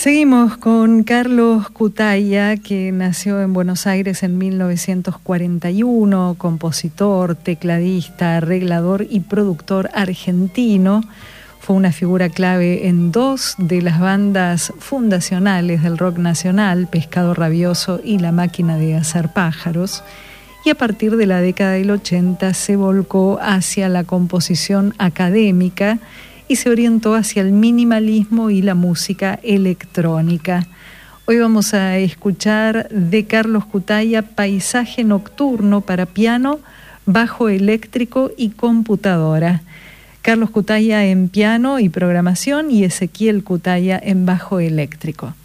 Seguimos con Carlos Cutaia, que nació en Buenos Aires en 1941, compositor, tecladista, arreglador y productor argentino. Fue una figura clave en dos de las bandas fundacionales del rock nacional, Pescado Rabioso y La Máquina de Hacer Pájaros. Y a partir de la década del 80 se volcó hacia la composición académica y se orientó hacia el minimalismo y la música electrónica. Hoy vamos a escuchar de Carlos Cutaia Paisaje Nocturno para piano, bajo eléctrico y computadora. Carlos Cutaia en piano y programación y Ezequiel Cutaia en bajo eléctrico.